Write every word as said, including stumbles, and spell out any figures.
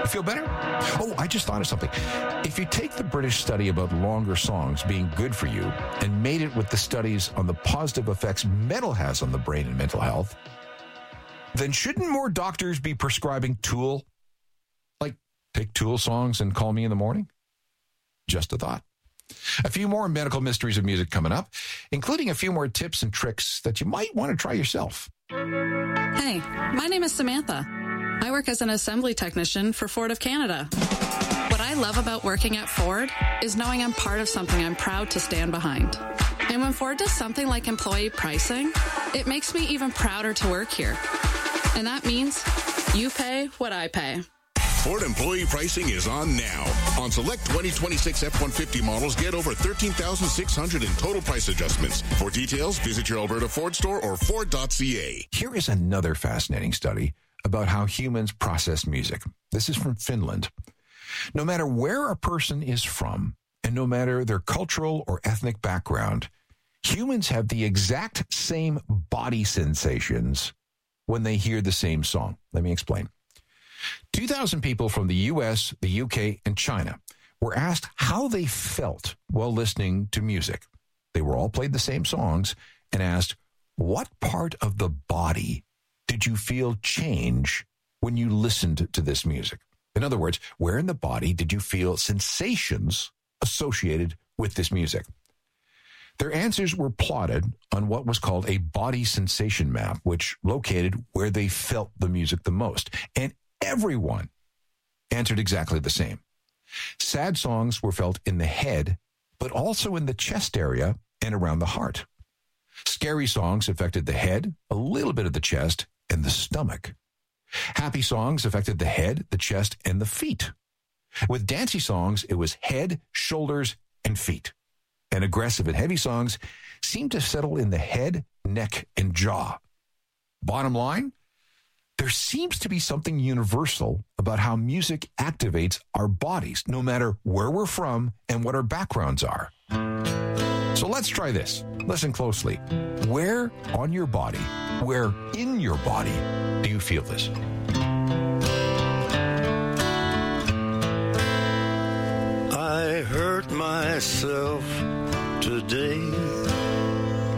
Feel better? Oh, I just thought of something. If you take the British study about longer songs being good for you and made it with the studies on the positive effects metal has on the brain and mental health, then shouldn't more doctors be prescribing Tool? Like, take Tool songs and call me in the morning? Just a thought. A few more medical mysteries of music coming up, including a few more tips and tricks that you might want to try yourself. Hey, my name is Samantha. I work as an assembly technician for Ford of Canada. What I love about working at Ford is knowing I'm part of something I'm proud to stand behind. And when Ford does something like employee pricing, it makes me even prouder to work here. And that means you pay what I pay. Ford employee pricing is on now. On select twenty twenty-six F one fifty models, get over thirteen thousand six hundred dollars in total price adjustments. For details, visit your Alberta Ford store or Ford dot C A. Here is another fascinating study about how humans process music. This is from Finland. No matter where a person is from, and no matter their cultural or ethnic background, humans have the exact same body sensations when they hear the same song. Let me explain. two thousand people from the U S, the U K, and China were asked how they felt while listening to music. They were all played the same songs and asked, what part of the body did you feel change when you listened to this music? In other words, where in the body did you feel sensations associated with this music? Their answers were plotted on what was called a body sensation map, which located where they felt the music the most. And everyone answered exactly the same. Sad songs were felt in the head, but also in the chest area and around the heart. Scary songs affected the head, a little bit of the chest, and the stomach. Happy songs affected the head, the chest, and the feet. With dancey songs, it was head, shoulders, and feet. And aggressive and heavy songs seemed to settle in the head, neck, and jaw. Bottom line, there seems to be something universal about how music activates our bodies, no matter where we're from and what our backgrounds are. So let's try this. Listen closely. Where on your body, where in your body do you feel this? I hurt myself today.